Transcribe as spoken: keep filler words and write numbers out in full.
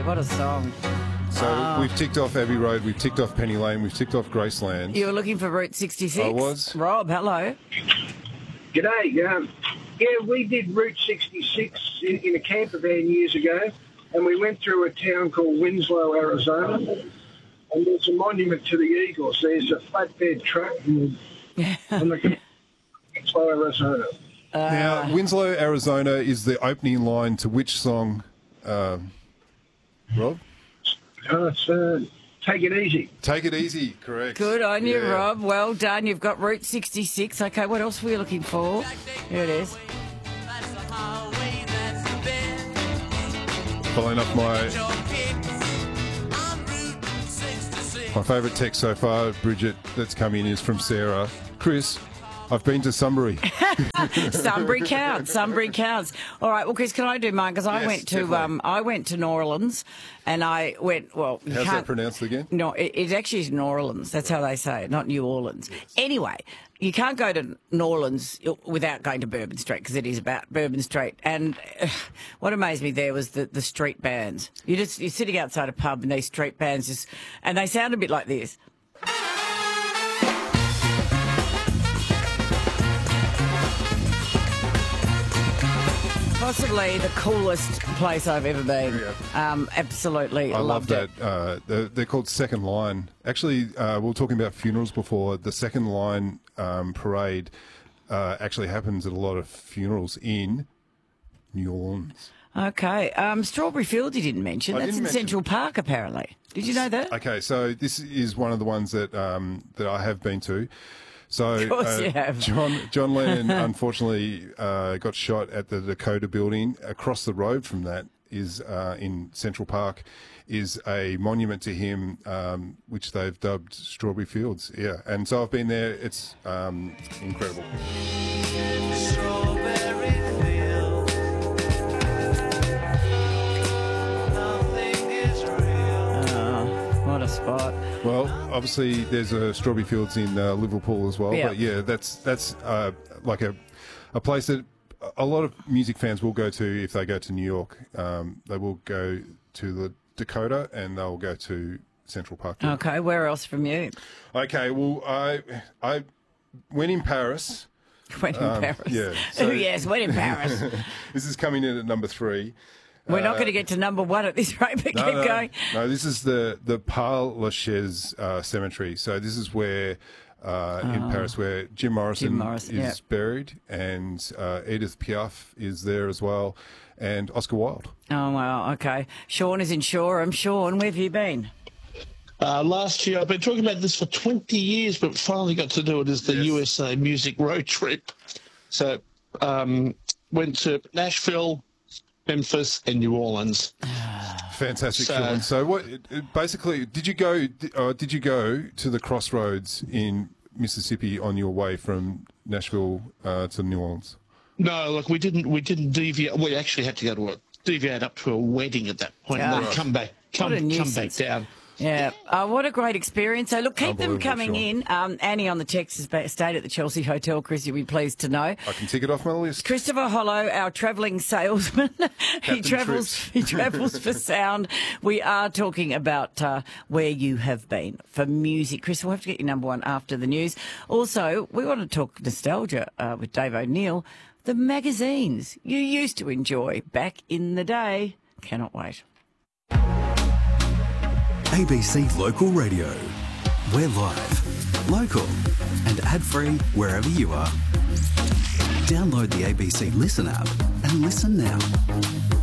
what a song. So Oh. we've ticked off Abbey Road, we've ticked off Penny Lane, we've ticked off Graceland. You were looking for Route sixty-six? I was. Rob, hello. G'day. Um, yeah, we did Route sixty-six in, in a camper van years ago, and we went through a town called Winslow, Arizona, and there's a monument to the Eagles. There's a flatbed truck and, and the Winslow, Arizona. Uh, Now, Winslow, Arizona is the opening line to which song, um, Rob? Uh, so, take it easy. Take It Easy, correct. Good on you, Yeah. Rob. Well done. You've got Route sixty-six. Okay, what else were you looking for? Here it is. Following up my my favourite text so far, Bridget, that's come in is from Sarah. Chris, I've been to Sunbury. Sunbury counts. Sunbury counts. All right. Well, Chris, can I do mine? Because I Yes, went to definitely. um, I went to New Orleans, and I went. Well, you How's can't, that pronounced again? No, it, it actually is New Orleans. That's how they say it, not New Orleans. Anyway, you can't go to New Orleans without going to Bourbon Street because it is about Bourbon Street. And uh, what amazed me there was the, the street bands. You just you're sitting outside a pub and these street bands just and they sound a bit like this. Possibly the coolest place I've ever been. Um, absolutely I love loved that. it. Uh, they're, they're called Second Line. Actually, uh, we were talking about funerals before. The Second Line um, parade uh, actually happens at a lot of funerals in New Orleans. Okay. Um, Strawberry Fields you didn't mention. I That's didn't in mention- Central Park, apparently. Did you know that? Okay, so this is one of the ones that um, that I have been to. So Of course uh, you have. John John Lennon unfortunately uh, got shot at the Dakota building. Across the road from that is uh, in Central Park is a monument to him, um, which they've dubbed Strawberry Fields. Yeah, and so I've been there. It's um, incredible. What a spot. Well, obviously there's a Strawberry Fields in uh, Liverpool as well, Yeah. but yeah, that's that's uh, like a a place that a lot of music fans will go to if they go to New York. Um, they will go to the Dakota and they'll go to Central Park. Okay, where else from you? Okay, well, I I went in Paris. When in Um, Paris. yeah, so- Oh, yes, when in Paris. This is coming in at number three. We're not Uh, going to get to number one at this rate, but No, keep no, going. no, this is the the Père Lachaise uh, cemetery. So this is where uh, in Paris where Jim Morrison, Ah. Jim Morrison, is yeah. buried, and uh, Edith Piaf is there as well, and Oscar Wilde. Oh, wow, okay. Sean is in Shoreham. Sean, where have you been? Uh, last year, I've been talking about this for twenty years, but finally got to do it as the Yes. U S A Music Road Trip. So, um, went to Nashville, Memphis, and New Orleans. Fantastic, So- Sean. So what? it- it- Basically, did you go? Uh, did you go to the crossroads in Mississippi on your way from Nashville uh, to New Orleans? No, look, we didn't. We didn't deviate. We actually had to go to a deviate up to a wedding at that point, and Ah. then come back, come, a come back nuisance. down. Yeah. Uh, what a great experience. So, look, keep them Unbelievable, coming Sean. in. Um, Annie on the text has ba- stayed at the Chelsea Hotel. Chris, you'll be pleased to know. I can tick it off my list. Christopher Hollow, our travelling salesman, he Captain travels. Trips. He travels for sound. We are talking about uh, where you have been for music. Chris, we'll have to get your number one after the news. Also, we want to talk nostalgia uh, with Dave O'Neill. The magazines you used to enjoy back in the day. Cannot wait. A B C Local Radio. We're live, local, and ad-free wherever you are. Download the A B C Listen app and listen now.